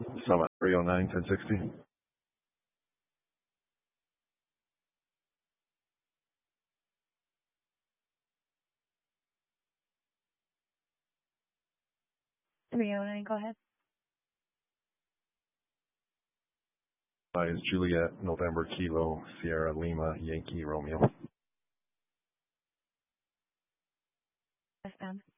Summit 309 1060. Go ahead. Is Juliet November Kilo Sierra Lima Yankee Romeo. Yes, ma'am.